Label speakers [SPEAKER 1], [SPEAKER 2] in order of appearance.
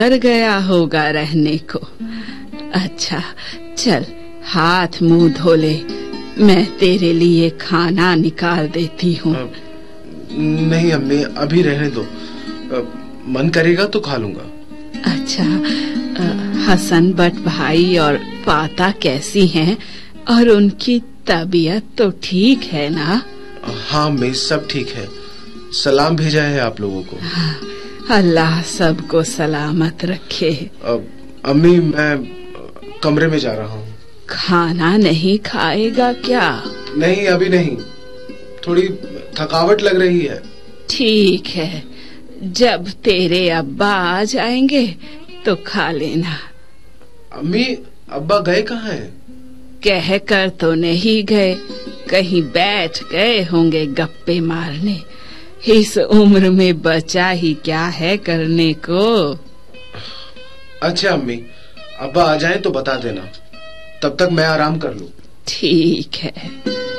[SPEAKER 1] कर गया होगा रहने को। अच्छा चल हाथ मुंह धो ले, मैं तेरे लिए खाना निकाल देती हूँ।
[SPEAKER 2] नहीं अम्मी, अभी रहने दो, मन करेगा तो खा लूंगा।
[SPEAKER 1] अच्छा हसन बट भाई और पाता कैसी हैं और उनकी तबीयत तो ठीक है ना?
[SPEAKER 2] हाँ अम्मी, सब ठीक है। सलाम भेजा है आप लोगों को।
[SPEAKER 1] अल्लाह सबको सलामत रखे।
[SPEAKER 2] अम्मी मैं कमरे में जा रहा हूँ।
[SPEAKER 1] खाना नहीं खाएगा क्या?
[SPEAKER 2] नहीं अभी नहीं, थोड़ी थकावट लग रही है।
[SPEAKER 1] ठीक है, जब तेरे अब्बा आ जाएंगे तो खा लेना।
[SPEAKER 2] अम्मी अब्बा गए कहाँ हैं?
[SPEAKER 1] कह कर तो नहीं गए, कहीं बैठ गए होंगे गप्पे मारने। इस उम्र में बचा ही क्या है करने को।
[SPEAKER 2] अच्छा अम्मी, अब्बा आ जाएं तो बता देना, तब तक मैं आराम कर लूं।
[SPEAKER 1] ठीक है।